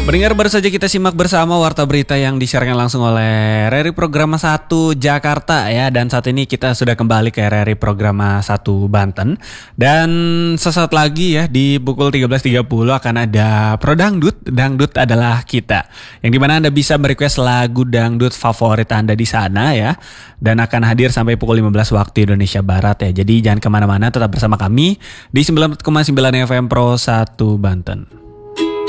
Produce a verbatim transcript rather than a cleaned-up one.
Pendengar, baru saja kita simak bersama warta berita yang disiarkan langsung oleh R R I Programa satu Jakarta ya. Dan saat ini kita sudah kembali ke R R I Programa satu Banten. Dan sesaat lagi ya di pukul tiga belas tiga puluh akan ada Pro Dangdut. Dangdut adalah kita. Yang dimana Anda bisa merequest lagu dangdut favorit Anda di sana ya. Dan akan hadir sampai pukul lima belas waktu Indonesia Barat ya. Jadi jangan kemana-mana, tetap bersama kami di sembilan puluh empat koma sembilan F M Pro satu Banten.